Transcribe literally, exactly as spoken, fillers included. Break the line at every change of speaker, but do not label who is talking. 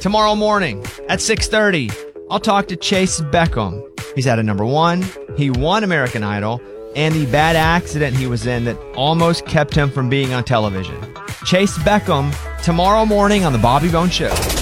Tomorrow morning at six thirty, I'll talk to Chase Beckham. He's at a number one. He won American Idol and the bad accident he was in that almost kept him from being on television. Chase Beckham tomorrow morning on The Bobby Bones Show.